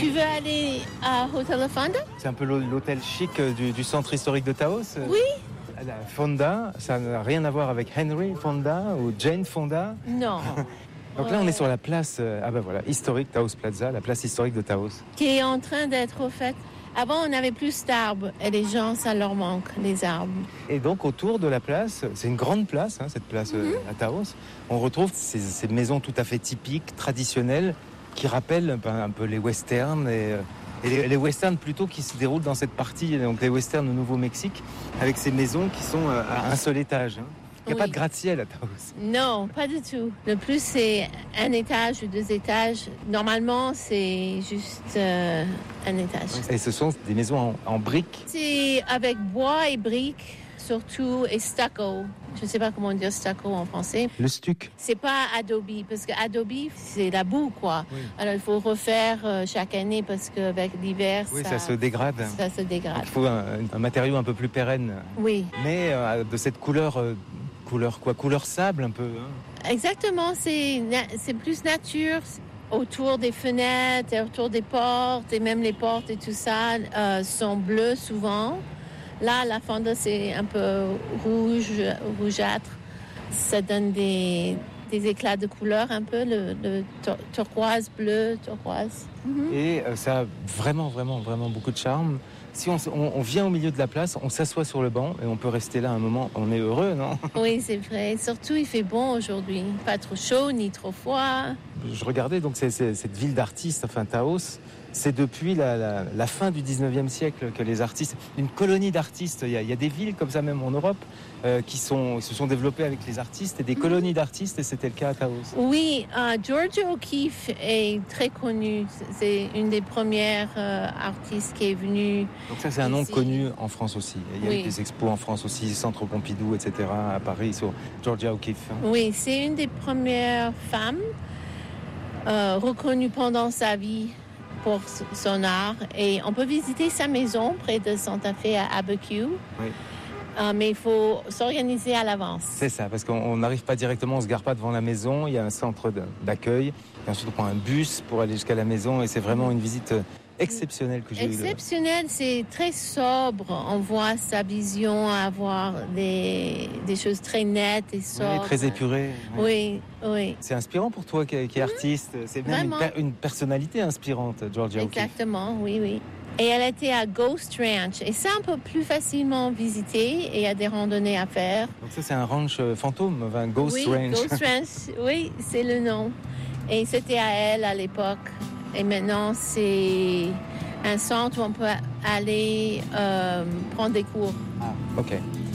Tu veux aller à Hotel Fonda? C'est un peu l'hôtel chic du centre historique de Taos. Oui. La Fonda, ça n'a rien à voir avec Henry Fonda ou Jane Fonda. Non. Donc là, on est sur la place historique Taos Plaza, la place historique de Taos. Qui est en train d'être refaite. Avant, on avait plus d'arbres et les gens, ça leur manque, les arbres. Et donc, autour de la place, c'est une grande place, cette place à Taos, on retrouve ces maisons tout à fait typiques, traditionnelles, qui rappellent un peu les westerns et les westerns plutôt qui se déroulent dans cette partie, donc les westerns au Nouveau-Mexique, avec ces maisons qui sont à un seul étage. Il n'y a pas de gratte-ciel à Taos. Non, pas du tout. Le plus, c'est un étage ou 2 étages. Normalement, c'est juste un étage. Et ce sont des maisons en briques. C'est avec bois et briques, surtout, et stucco. Je ne sais pas comment dire stucco en français. Le stuc. C'est pas Adobe, parce que Adobe, c'est la boue, quoi. Oui. Alors, il faut refaire chaque année, parce qu'avec l'hiver, ça se dégrade. Ça se dégrade. Il faut un matériau un peu plus pérenne. Oui. Mais de cette couleur quoi? Couleur sable, un peu. Exactement, c'est plus nature. Autour des fenêtres, autour des portes, et même les portes et tout ça sont bleues souvent. Là, la Fonda, c'est un peu rougeâtre. Ça donne des éclats de couleur un peu, le turquoise, bleu, turquoise. Mm-hmm. Et ça a vraiment, vraiment, vraiment beaucoup de charme. Si on vient au milieu de la place, on s'assoit sur le banc et on peut rester là un moment. On est heureux, non? Oui, c'est vrai. Surtout, il fait bon aujourd'hui. Pas trop chaud ni trop froid. Je regardais donc cette ville d'artistes, Taos. C'est depuis la fin du 19e siècle que les artistes... Une colonie d'artistes. Il y a des villes comme ça, même en Europe, qui se sont développées avec les artistes et des colonies d'artistes, et c'était le cas à Taos. Oui, Georgia O'Keeffe est très connue. C'est une des premières artistes qui est venue. Donc ça, c'est un nom connu en France aussi. Il y a eu des expos en France aussi, Centre Pompidou, etc., à Paris, sur Georgia O'Keeffe. Oui, c'est une des premières femmes reconnues pendant sa vie pour son art. Et on peut visiter sa maison près de Santa Fe à Abiquiu. Oui. Mais il faut s'organiser à l'avance. C'est ça, parce qu'on n'arrive pas directement, on ne se gare pas devant la maison. Il y a un centre d'accueil. Et ensuite, on prend un bus pour aller jusqu'à la maison. Et c'est vraiment une visite exceptionnelle que j'ai eue. Exceptionnelle, c'est très sobre. On voit sa vision avoir des choses très nettes et sobres. Oui, très épurées. Oui, oui. C'est inspirant pour toi qui est artiste. C'est même une personnalité inspirante, Georgia O'Keeffe. Exactement, oui. Et elle était à Ghost Ranch. Et ça, on peut plus facilement visiter. Et il y a des randonnées à faire. Donc ça, c'est un ranch fantôme, un Ghost Ranch. Ghost Ranch, oui, c'est le nom. Et c'était à elle à l'époque. Et maintenant, c'est un centre où on peut aller prendre des cours. Ah, ok.